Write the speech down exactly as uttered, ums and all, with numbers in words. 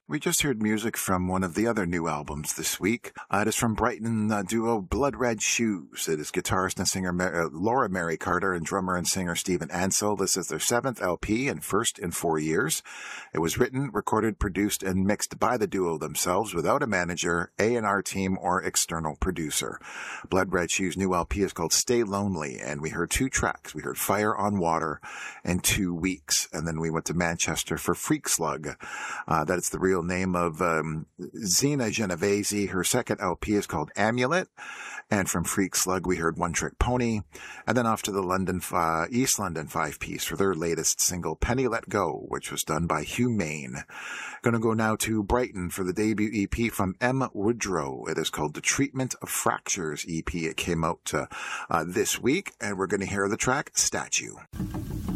We just heard music from one of the other new albums this week. Uh, it is from Brighton uh, duo Blood Red Shoes. It is guitarist and singer Mar- uh, Laura Mary Carter and drummer and singer Stephen Ansell. This is their seventh L P and first in four years. It was written, recorded, produced, and mixed by the duo themselves without a manager, A and R team, or external producer. Blood Red Shoes' new L P is called Stay Lonely, and we heard two tracks. We heard Fire on Water and Two Weeks, and then we went to Manchester for Freak Slug. Uh, that is the real name of um, Zena Genovese. Her second L P is called Amulet. And from Freak Slug, we heard One Trick Pony. And then off to the London, uh, East London five-piece for their latest single, Penny Let Go, which was done by Humane. Going to go now to Brighton for the debut E P from M. Woodrow. It is called The Treatment of Fractures E P. It came out uh, uh, this week, and we're going to hear the track Statue.